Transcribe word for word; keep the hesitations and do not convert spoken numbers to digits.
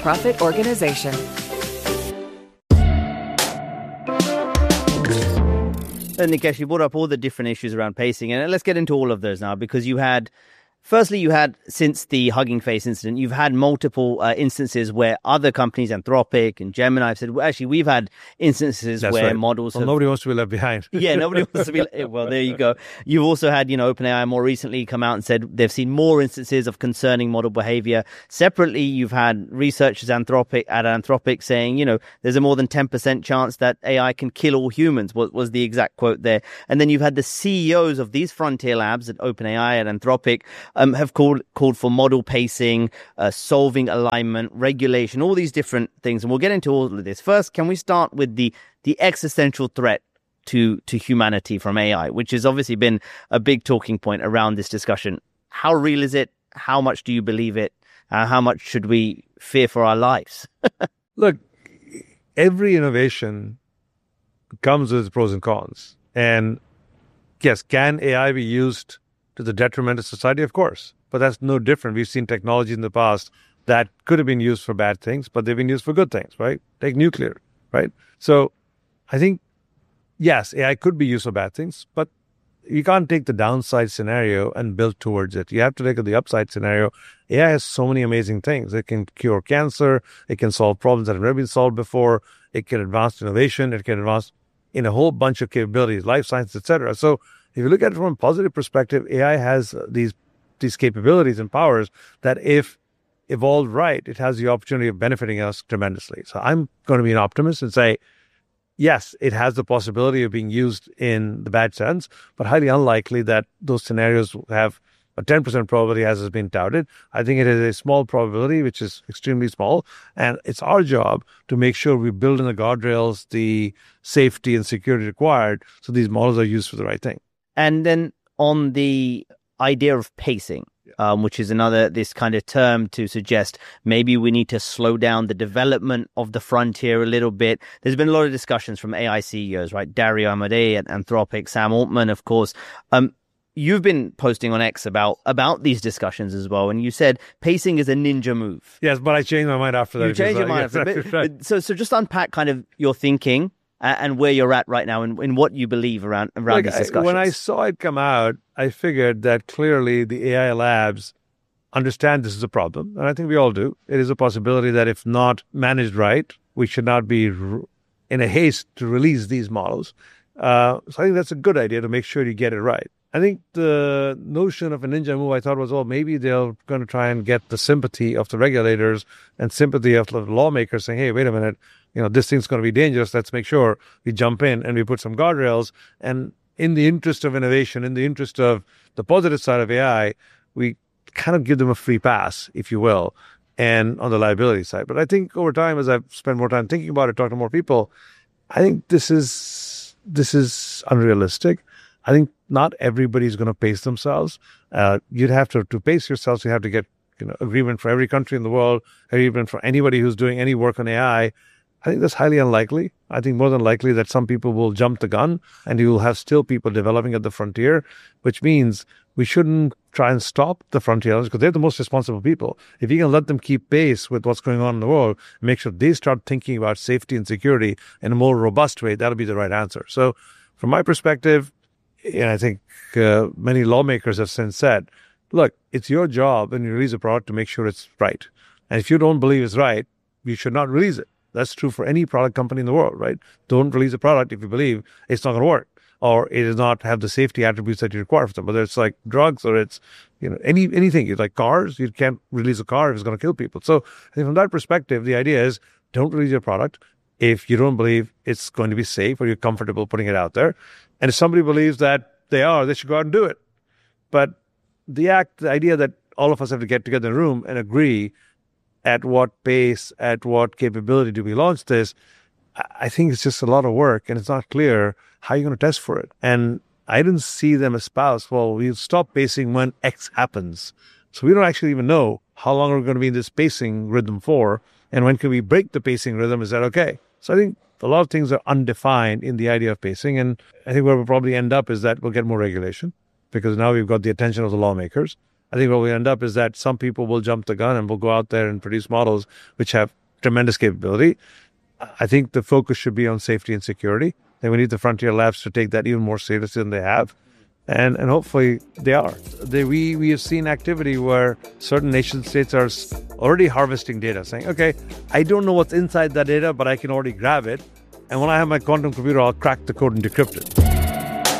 nonprofit organization. And Nikesh, you brought up all the different issues around pacing, and let's get into all of those now, because you had, firstly, you had, since the Hugging Face incident, you've had multiple uh, instances where other companies, Anthropic and Gemini, have said, well, actually, we've had instances That's where right. models well, have... nobody wants to be left behind. yeah, nobody wants to be... Well, there you go. You've also had, you know, OpenAI more recently come out and said they've seen more instances of concerning model behavior. Separately, you've had researchers Anthropic at Anthropic saying, you know, there's a more than ten percent chance that A I can kill all humans, was, was the exact quote there. And then you've had the C E Os of these frontier labs at OpenAI and Anthropic um, have called called for model pacing, uh, solving alignment, regulation, all these different things. And we'll get into all of this. First, can we start with the the existential threat to to humanity from A I, which has obviously been a big talking point around this discussion? How real is it? How much do you believe it? Uh, how much should we fear for our lives? Look, every innovation comes with pros and cons. And yes, can A I be used to the detriment of society? Of course. But that's no different. We've seen technology in the past that could have been used for bad things, but they've been used for good things, right? Take nuclear, right? So I think, yes, A I could be used for bad things, but you can't take the downside scenario and build towards it. You have to look at the upside scenario. A I has so many amazing things. It can cure cancer. It can solve problems that have never been solved before. It can advance innovation. It can advance in a whole bunch of capabilities, life science, et cetera. So if you look at it from a positive perspective, A I has these these capabilities and powers that, if evolved right, it has the opportunity of benefiting us tremendously. So I'm going to be an optimist and say, yes, it has the possibility of being used in the bad sense, but highly unlikely that those scenarios have a ten percent probability as has been touted. I think it is a small probability, which is extremely small. And it's our job to make sure we build in the guardrails, the safety and security required so these models are used for the right thing. And then on the idea of pacing, um, which is another, this kind of term to suggest maybe we need to slow down the development of the frontier a little bit. There's been a lot of discussions from A I C E Os, right? Dario Amodei at Anthropic, Sam Altman, of course. Um, you've been posting on X about, about these discussions as well, and you said pacing is a ninja move. Yes, but I changed my mind after that. You changed your mind yes, after that. right. So, so just unpack kind of your thinking and where you're at right now and, and what you believe around, around Look, these discussions. When I saw it come out, I figured that clearly the A I labs understand this is a problem. And I think we all do. It is a possibility that if not managed right, we should not be in a haste to release these models. Uh, so I think that's a good idea to make sure you get it right. I think the notion of a ninja move I thought was, oh, maybe they're going to try and get the sympathy of the regulators and sympathy of the lawmakers saying, hey, wait a minute, you know, this thing's going to be dangerous. Let's make sure we jump in and we put some guardrails. And in the interest of innovation, in the interest of the positive side of A I, we kind of give them a free pass, if you will, and on the liability side. But I think over time, as I've spent more time thinking about it, talking to more people, I think this is this is unrealistic. I think not everybody's going to pace themselves. Uh, you'd have to, to pace yourselves, you have to get you know agreement for every country in the world, agreement for anybody who's doing any work on A I. I think that's highly unlikely. I think more than likely that some people will jump the gun and you will have still people developing at the frontier, which means we shouldn't try and stop the frontiers because they're the most responsible people. If you can let them keep pace with what's going on in the world, make sure they start thinking about safety and security in a more robust way, that'll be the right answer. So from my perspective, and I think uh, many lawmakers have since said, look, it's your job when you release a product to make sure it's right. And if you don't believe it's right, you should not release it. That's true for any product company in the world, right? Don't release a product if you believe it's not going to work or it does not have the safety attributes that you require for them. Whether it's like drugs or it's, you know, any anything. It's like cars, you can't release a car if it's going to kill people. So I think from that perspective, the idea is don't release your product if you don't believe it's going to be safe or you're comfortable putting it out there. And if somebody believes that they are, they should go out and do it. But the act, the idea that all of us have to get together in a room and agree at what pace, at what capability do we launch this, I think it's just a lot of work and it's not clear how you're going to test for it. And I didn't see them espouse, well, we'll stop pacing when X happens. So we don't actually even know how long we're going to be in this pacing rhythm for, and when can we break the pacing rhythm? Is that okay? So I think a lot of things are undefined in the idea of pacing. And I think where we'll probably end up is that we'll get more regulation because now we've got the attention of the lawmakers. I think what we end up is that some people will jump the gun and will go out there and produce models which have tremendous capability. I think the focus should be on safety and security. And we need the frontier labs to take that even more seriously than they have. And and hopefully they are. They, we, we have seen activity where certain nation states are already harvesting data, saying, okay, I don't know what's inside that data, but I can already grab it. And when I have my quantum computer, I'll crack the code and decrypt it.